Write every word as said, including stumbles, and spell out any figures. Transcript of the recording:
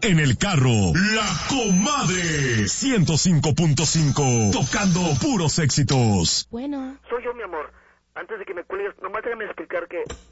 en el carro, La Comadre, ciento cinco punto cinco, tocando puros éxitos. Bueno. Soy yo, mi amor. Antes de que me cuelgues, nomás déjame explicar que